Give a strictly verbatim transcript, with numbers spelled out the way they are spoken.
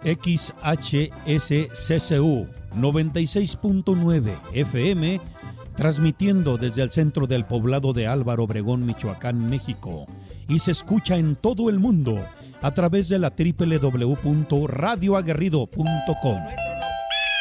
X H S C C U noventa y seis punto nueve F M, transmitiendo desde el centro del poblado de Álvaro Obregón, Michoacán, México, y se escucha en todo el mundo a través de la doble u doble u doble u punto radio aguerrido punto com.